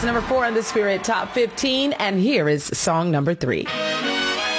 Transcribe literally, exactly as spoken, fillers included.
number four on the Spirit Top fifteen, and here is song number three.